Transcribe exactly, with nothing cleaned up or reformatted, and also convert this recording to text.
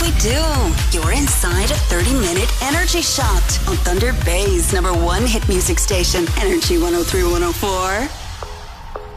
we do. You're inside a thirty-minute energy shot on Thunder Bay's number one hit music station, Energy one oh three point one oh four.